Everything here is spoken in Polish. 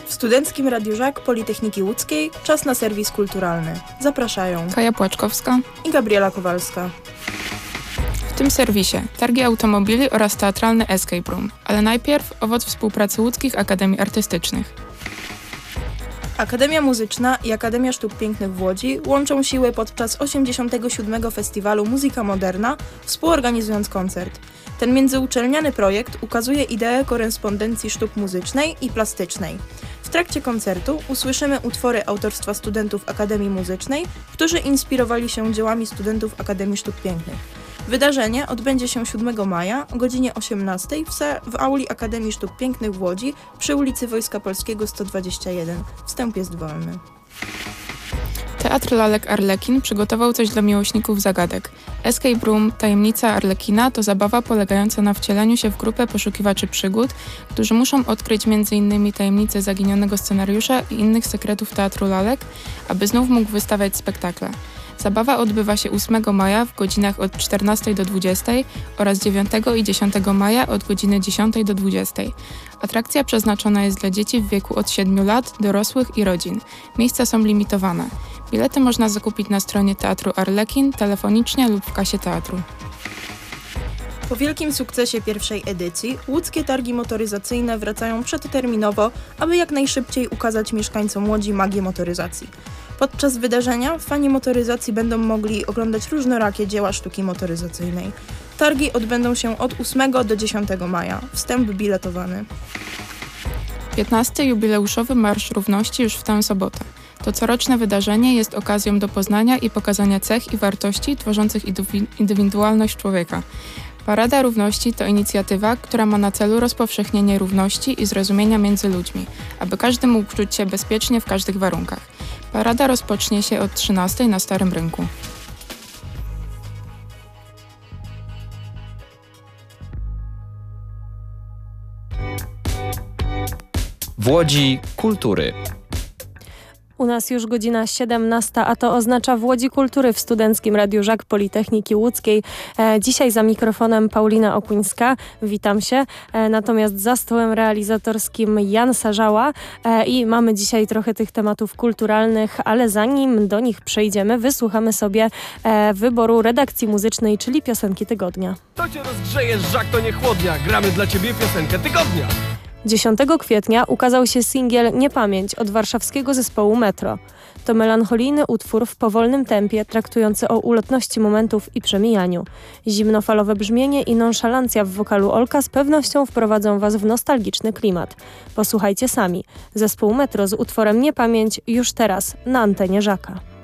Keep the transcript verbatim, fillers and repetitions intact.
W Studenckim Radiu Żak Politechniki Łódzkiej czas na serwis kulturalny. Zapraszają Kaja Płaczkowska i Gabriela Kowalska. W tym serwisie targi automobili oraz teatralny escape room, ale najpierw owoc współpracy łódzkich akademii artystycznych. Akademia Muzyczna i Akademia Sztuk Pięknych w Łodzi łączą siły podczas osiemdziesiątego siódmego Festiwalu Muzyka Moderna, współorganizując koncert. Ten międzyuczelniany projekt ukazuje ideę korespondencji sztuk muzycznej i plastycznej. W trakcie koncertu usłyszymy utwory autorstwa studentów Akademii Muzycznej, którzy inspirowali się dziełami studentów Akademii Sztuk Pięknych. Wydarzenie odbędzie się siódmego maja o godzinie osiemnastej w, sa- w auli Akademii Sztuk Pięknych w Łodzi przy ulicy Wojska Polskiego sto dwadzieścia jeden. Wstęp jest wolny. Teatr Lalek Arlekin przygotował coś dla miłośników zagadek. Escape Room Tajemnica Arlekina to zabawa polegająca na wcieleniu się w grupę poszukiwaczy przygód, którzy muszą odkryć między innymi tajemnicę zaginionego scenariusza i innych sekretów Teatru Lalek, aby znów mógł wystawiać spektakle. Zabawa odbywa się ósmego maja w godzinach od czternastej do dwudziestej oraz dziewiątego i dziesiątego maja od godziny dziesiątej do dwudziestej. Atrakcja przeznaczona jest dla dzieci w wieku od siedmiu lat, dorosłych i rodzin. Miejsca są limitowane. Bilety można zakupić na stronie Teatru Arlekin, telefonicznie lub w kasie teatru. Po wielkim sukcesie pierwszej edycji, łódzkie targi motoryzacyjne wracają przedterminowo, aby jak najszybciej ukazać mieszkańcom Łodzi magię motoryzacji. Podczas wydarzenia fani motoryzacji będą mogli oglądać różnorakie dzieła sztuki motoryzacyjnej. Targi odbędą się od ósmego do dziesiątego maja. Wstęp biletowany. piętnasty jubileuszowy Marsz Równości już w tę sobotę. To coroczne wydarzenie jest okazją do poznania i pokazania cech i wartości tworzących indywidualność człowieka. Parada Równości to inicjatywa, która ma na celu rozpowszechnienie równości i zrozumienia między ludźmi, aby każdy mógł czuć się bezpiecznie w każdych warunkach. Parada rozpocznie się od trzynastej na Starym Rynku. W Łodzi kultury. U nas już godzina siedemnasta, a to oznacza w Łodzi Kultury w Studenckim Radiu Żak Politechniki Łódzkiej. E, dzisiaj za mikrofonem Paulina Okuńska, witam się. E, natomiast za stołem realizatorskim Jan Sarzała e, i mamy dzisiaj trochę tych tematów kulturalnych, ale zanim do nich przejdziemy, wysłuchamy sobie e, wyboru redakcji muzycznej, czyli piosenki tygodnia. To cię rozgrzeje, żak to nie chłodnia, gramy dla ciebie piosenkę tygodnia. dziesiątego kwietnia ukazał się singiel Niepamięć od warszawskiego zespołu Metro. To melancholijny utwór w powolnym tempie, traktujący o ulotności momentów i przemijaniu. Zimnofalowe brzmienie i nonszalancja w wokalu Olka z pewnością wprowadzą was w nostalgiczny klimat. Posłuchajcie sami. Zespół Metro z utworem Niepamięć już teraz na antenie Żaka.